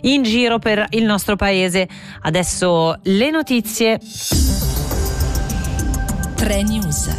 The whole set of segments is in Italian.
in giro per il nostro paese. Adesso le notizie. 3 News.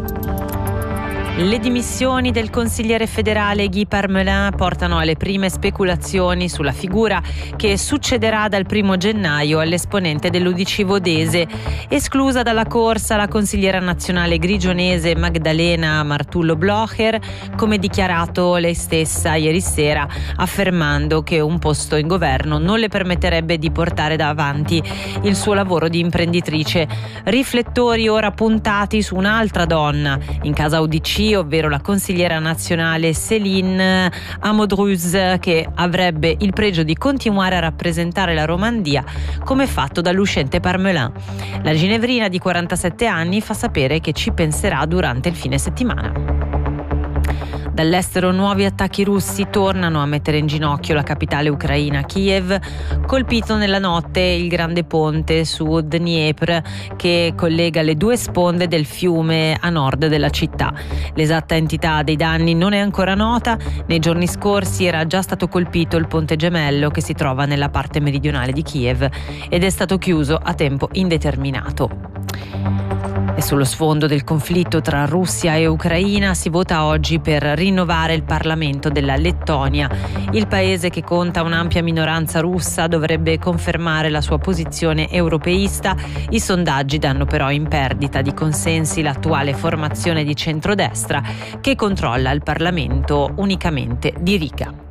Le dimissioni del consigliere federale Guy Parmelin portano alle prime speculazioni sulla figura che succederà dal 1 gennaio all'esponente dell'UDC vodese. Esclusa dalla corsa la consigliera nazionale grigionese Magdalena Martullo Blocher, come dichiarato lei stessa ieri sera, affermando che un posto in governo non le permetterebbe di portare avanti il suo lavoro di imprenditrice. Riflettori ora puntati su un'altra donna in casa UDC, ovvero la consigliera nazionale Céline Amodruz, che avrebbe il pregio di continuare a rappresentare la Romandia come fatto dall'uscente Parmelin. La ginevrina di 47 anni fa sapere che ci penserà durante il fine settimana. Dall'estero nuovi attacchi russi tornano a mettere in ginocchio la capitale ucraina, Kiev. Colpito nella notte il grande ponte su Dniepr che collega le due sponde del fiume a nord della città. L'esatta entità dei danni non è ancora nota. Nei giorni scorsi era già stato colpito il ponte gemello che si trova nella parte meridionale di Kiev ed è stato chiuso a tempo indeterminato. E sullo sfondo del conflitto tra Russia e Ucraina si vota oggi per rinnovare il Parlamento della Lettonia. Il paese, che conta un'ampia minoranza russa, dovrebbe confermare la sua posizione europeista. I sondaggi danno però in perdita di consensi l'attuale formazione di centrodestra che controlla il Parlamento unicamente di Riga.